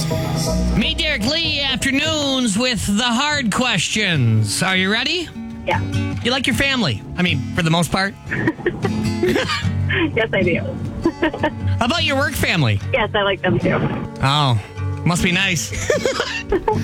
Me, Derek Lee, afternoons with the hard questions. Are you ready? Yeah. You like your family? I mean, for the most part. Yes, I do. How about your work family? Yes, I like them too. Oh, must be nice.